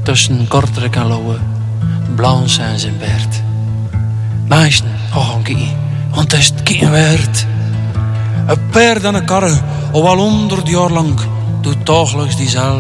tussen Kortrijk en Louwe, Blanche en zijn Bert. Meisjen, gaan kijken, want het is het kijken waard. Een paard en een karre, al wel 100 jaar lang, doet dagelijks diezelfde